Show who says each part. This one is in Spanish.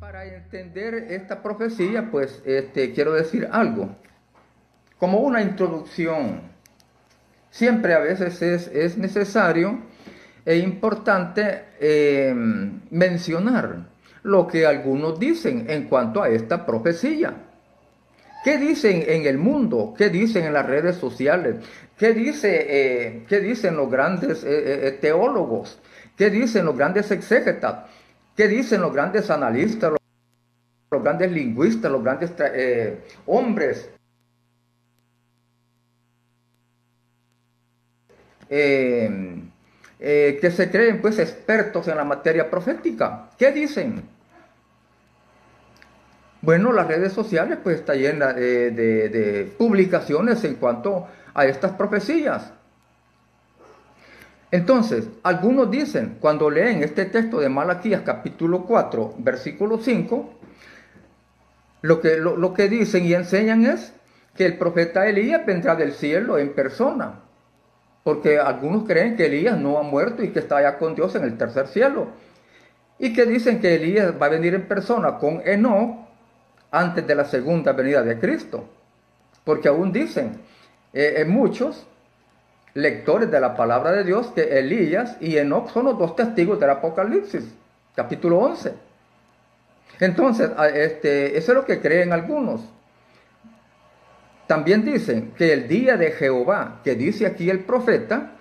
Speaker 1: Para entender esta profecía, pues quiero decir algo. Como una introducción, siempre a veces es necesario e importante mencionar lo que algunos dicen en cuanto a esta profecía. ¿Qué dicen en el mundo? ¿Qué dicen en las redes sociales? ¿Qué dicen los grandes teólogos? ¿Qué dicen los grandes exégetas? ¿Qué dicen los grandes analistas, los grandes lingüistas, los grandes hombres que se creen pues expertos en la materia profética? ¿Qué dicen? Bueno, las redes sociales pues está llena de publicaciones en cuanto a estas profecías. Entonces, algunos dicen, cuando leen este texto de Malaquías capítulo 4, versículo 5, lo que dicen y enseñan es que el profeta Elías vendrá del cielo en persona, porque algunos creen que Elías no ha muerto y que está allá con Dios en el tercer cielo, y que dicen que Elías va a venir en persona con Enoc antes de la segunda venida de Cristo, porque aún dicen muchos lectores de la palabra de Dios que Elías y Enoc son los dos testigos del Apocalipsis, capítulo 11. Entonces, eso es lo que creen algunos. También dicen que el día de Jehová, que dice aquí el profeta,